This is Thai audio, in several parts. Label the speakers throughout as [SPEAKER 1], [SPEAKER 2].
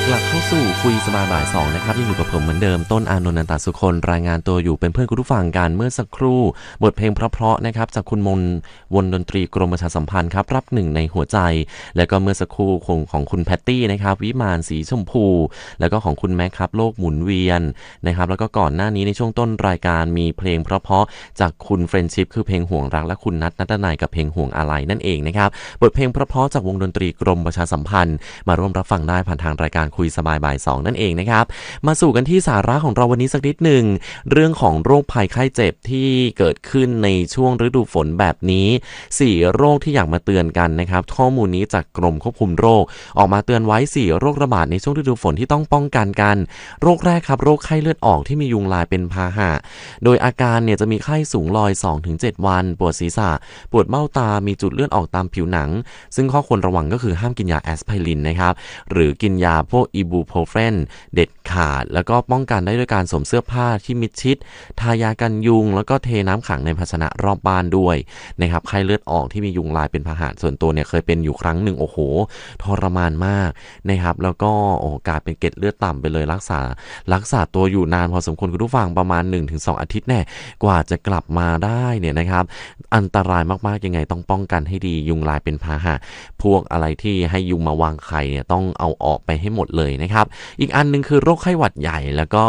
[SPEAKER 1] กลับเข้าสู่คุยสบายบ่าย2นะครับยังอยู่กับผมเหมือนเดิมต้นอานนท์ นันตสุคนรายงานตัวอยู่เป็นเพื่อนคุณผู้ฟังกันเมื่อสักครู่บทเพลงเพราะๆนะครับจากคุณมนวนดนตรีกรมประชาสัมพันธ์ครับรับหนึ่งในหัวใจแล้วก็เมื่อสักครู่ของคุณแพตตี้นะครับวิมานสีชมพูแล้วก็ของคุณแม็กครับโลกหมุนเวียนนะครับแล้วก็ก่อนหน้านี้ในช่วงต้นรายการมีเพลงเพราะๆจากคุณเฟรนชิพคือเพลงห่วงรักและคุณนัทนัยกับเพลงห่วงอะไรนั่นเองนะครับบทเพลงเพราะๆจากวงดนตรีกรมประชาสัมพันธ์มาร่วมรับฟังได้ผ่านทางรายการคุยสบายบ่าย2นั่นเองนะครับมาสู่กันที่สาระของเราวันนี้สักนิดหนึ่งเรื่องของโรคภัยไข้เจ็บที่เกิดขึ้นในช่วงฤดูฝนแบบนี้4โรคที่อยากมาเตือนกันนะครับข้อมูลนี้จากกรมควบคุมโรคออกมาเตือนไว้4โรคระบาดในช่วงฤดูฝนที่ต้องป้องกันกันโรคแรกครับโรคไข้เลือดออกที่มียุงลายเป็นพาหะโดยอาการเนี่ยจะมีไข้สูงลอย 2-7 วันปวดศีรษะปวดเบ้าตามีจุดเลือดออกตามผิวหนังซึ่งข้อควรระวังก็คือห้ามกินยาแอสไพรินนะครับหรือกินยาพวกอิบูโพรเฟนเด็ดขาดแล้วก็ป้องกันได้ด้วยการสวมเสื้อผ้าที่มิดชิดทายากันยุงแล้วก็เทน้ำขังในภาชนะรอบบ้านด้วยนะครับไข้เลือดออกที่มียุงลายเป็นพาหะส่วนตัวเนี่ยเคยเป็นอยู่ครั้งหนึ่งโอ้โหทรมานมากนะครับแล้วก็กลายเป็นเกล็ดเลือดต่ำไปเลยรักษาตัวอยู่นานพอสมควรคุณผู้ฟังประมาณ 1-2 อาทิตย์แน่กว่าจะกลับมาได้เนี่ยนะครับอันตรายมากๆยังไงต้องป้องกันให้ดียุงลายเป็นพาหะพวกอะไรที่ให้ยุงมาวางไข่เนี่ยต้องเอาออกไปให้หมดเลยนะครับอีกอันนึงคือโรคไข้หวัดใหญ่แล้วก็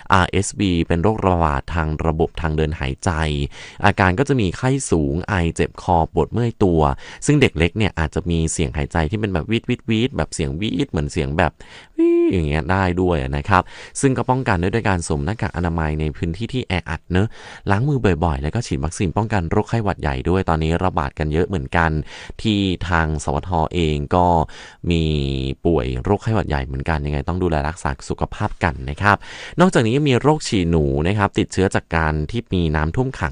[SPEAKER 1] RSV เป็นโรคระบาดทางระบบทางเดินหายใจอาการก็จะมีไข้สูงไอเจ็บคอปวดเมื่อยตัวซึ่งเด็กเล็กเนี่ยอาจจะมีเสียงหายใจที่เป็นแบบวีดแบบเสียงวีดเหมือนเสียงแบบอย่างเงี้ยได้ด้วยนะครับซึ่งก็ป้องกันด้วยการสวมหน้ากากอนามัยในพื้นที่ที่แออัดเนอะล้างมือบ่อยๆแล้วก็ฉีดวัคซีนป้องกันโรคไข้หวัดใหญ่ด้วยตอนนี้ระบาดกันเยอะเหมือนกันที่ทางสวทเองก็มีป่วยโรคไข้หวัดใหญ่เหมือนกันยังไงต้องดูแลรักษาสุขภาพกันนะครับนอกจากนี้ยังมีโรคฉี่หนูนะครับติดเชื้อจากการที่มีน้ำท่วมขัง